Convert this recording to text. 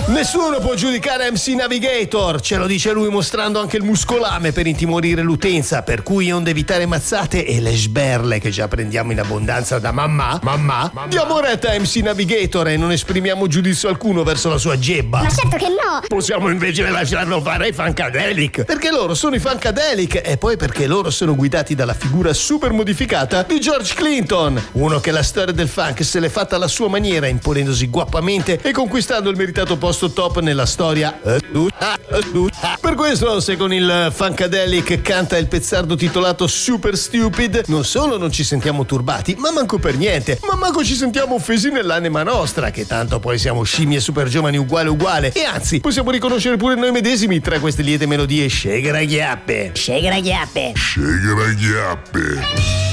Nessuno può giudicare MC Navigator, ce lo dice lui mostrando anche il muscolame per intimorire l'utenza, per cui onde evitare mazzate e le sberle che già prendiamo in abbondanza da mamma. Diamo retta a MC Navigator e non esprimiamo giudizio alcuno verso la sua gebba. Ma certo che no! Possiamo invece lasciarlo fare ai Funkadelic, perché loro sono i Funkadelic e poi perché loro sono guidati dalla figura super modificata di George Clinton, uno che la storia del funk se l'è fatta alla sua maniera, imponendosi guappamente e conquistando il meritato posto top nella storia. Per questo, se con il Funkadelic canta il pezzardo titolato Super Stupid, non solo non ci sentiamo turbati, ma manco per niente, ma manco ci sentiamo offesi nell'anima nostra, che tanto poi siamo scimmie super giovani uguale, e anzi possiamo riconoscere pure noi medesimi tra queste liete melodie scegraghiappe. Scegraghiappe. Scegraghiappe.